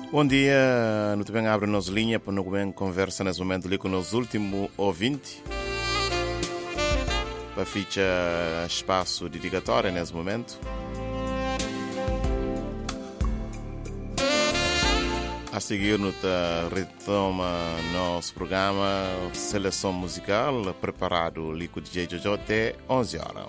Bom dia, não bem abre nos linha para não bem conversa nesse momento ali com os últimos ouvintes para ficha espaço dedicatório nesse momento. A seguir no retoma nosso programa Seleção Musical preparado ali com o DJ Jojo até 11 horas.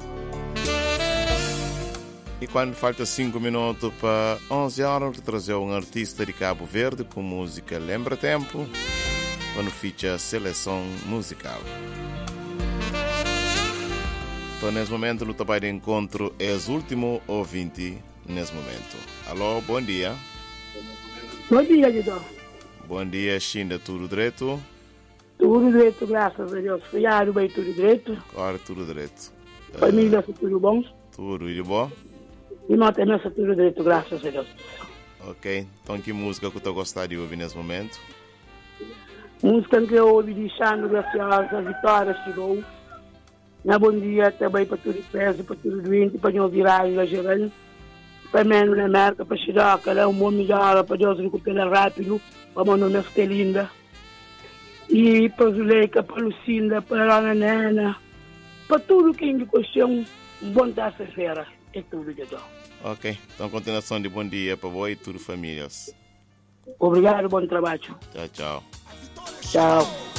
E quando falta 5 minutos para 11 horas, trazer um artista de Cabo Verde com música Lembra Tempo, quando ficha Seleção Musical. Então, nesse momento, no trabalho de encontro, é o último ouvinte nesse momento. Alô, bom dia. Bom dia, Guido. Bom dia, Xinda, tudo direito? Tudo direito, graças a Deus. Fiado bem, tudo direito. Claro, tudo direito. Família, tudo bom? Tudo e de bom? E nós temos tudo direito, graças a Deus. Ok, então que música que tu gostaria de ouvir nesse momento? Música que eu ouvi de Xando Graciosa, Vitória chegou. Na bom dia também para tudo preso, para tudo doente, para não virar em geral. Para menos na marca, para chegar, que é um bom melhor, para Deus recuperar rápido, para a nome ficar linda. E para Zuleika, para Lucinda, para a Ana Nena, para tudo que é de questão, bom terça-feira. É tudo de dó. Ok, então continuação de bom dia para você e tudo famílias. Obrigado, bom trabalho. Tchau, tchau. Tchau.